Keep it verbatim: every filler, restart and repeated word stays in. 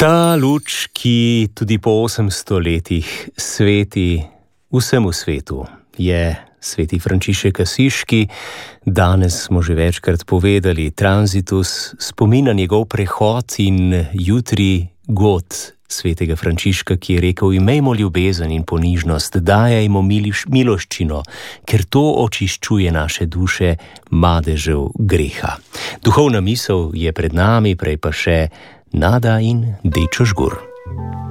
Ta luč, ki tudi po osemsto letih sveti vsemu svetu, je sveti Frančišek Asiški. Danes smo že večkrat povedali, transitus, spomin na njegov prehod, in jutri god svetega Frančiška, ki je rekel: imejmo ljubezen in ponižnost, dajajmo miliš, miloščino, ker to očiščuje naše duše madežev greha. Duhovna misel je pred nami, prej pa še Nada in Dečo Žgur.